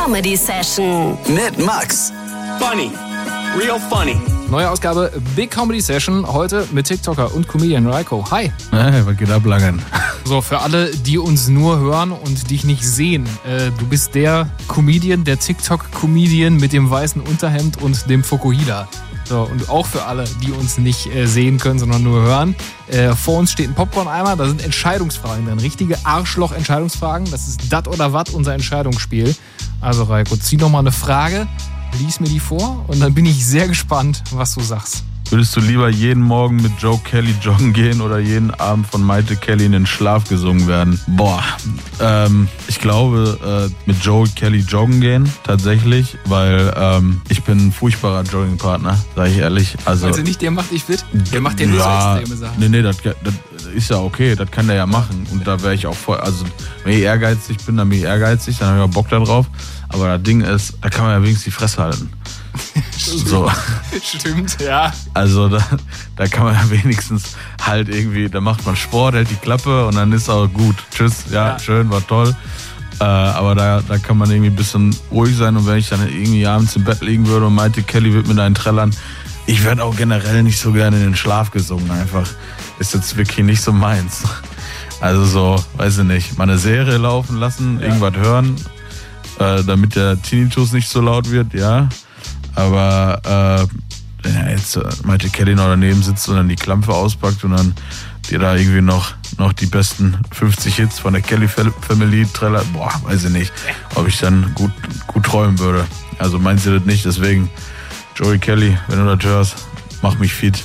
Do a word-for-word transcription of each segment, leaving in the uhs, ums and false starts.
Comedy Session mit Max. Funny. Real funny. Neue Ausgabe Big Comedy Session. Heute mit TikToker und Comedian Raiko. Hi. Hey, was geht ab, Langen? So, für alle, die uns nur hören und dich nicht sehen. Äh, du bist der Comedian, der TikTok-Comedian mit dem weißen Unterhemd und dem Fukuhila. So, und auch für alle, die uns nicht äh, sehen können, sondern nur hören. Äh, vor uns steht ein Popcorn-Eimer, da sind Entscheidungsfragen drin. Richtige Arschloch-Entscheidungsfragen. Das ist dat oder wat, unser Entscheidungsspiel. Also Raiko, zieh noch mal eine Frage, lies mir die vor und dann bin ich sehr gespannt, was du sagst. Würdest du lieber jeden Morgen mit Joe Kelly joggen gehen oder jeden Abend von Maite Kelly in den Schlaf gesungen werden? Boah, ähm, ich glaube, äh, mit Joe Kelly joggen gehen, tatsächlich, weil ähm, ich bin ein furchtbarer Joggingpartner, sage ich ehrlich. Also, also nicht, der macht dich fit? Der macht dir nur ja, so extreme Sachen. Nee, nee, das, das ist ja okay, das kann der ja machen. Und da wäre ich auch voll, also wenn ich ehrgeizig bin, dann bin ich ehrgeizig, dann habe ich auch Bock da drauf. Aber das Ding ist, da kann man ja wenigstens die Fresse halten. So. Stimmt, ja. Also da, da kann man ja wenigstens halt irgendwie, da macht man Sport, hält die Klappe und dann ist auch gut. Tschüss, ja, ja. Schön, war toll. Äh, aber da, da kann man irgendwie ein bisschen ruhig sein und wenn ich dann irgendwie abends im Bett liegen würde und Maite Kelly wird mit einen trällern, ich werde auch generell nicht so gerne in den Schlaf gesungen einfach. Ist jetzt wirklich nicht so meins. Also so, weiß ich nicht, mal eine Serie laufen lassen, ja. Irgendwas hören, äh, damit der Tinnitus nicht so laut wird, ja. Aber äh, wenn ja, jetzt äh, Maite Kelly noch daneben sitzt und dann die Klampe auspackt und dann dir da irgendwie noch, noch die besten fünfzig Hits von der Kelly Family trällert, boah, weiß ich nicht, ob ich dann gut, gut träumen würde. Also meinst du das nicht? Deswegen, Joey Kelly, wenn du das hörst, mach mich fit.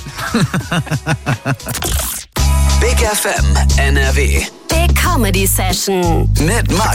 Big F M N R W. Big Comedy Session Mit Max.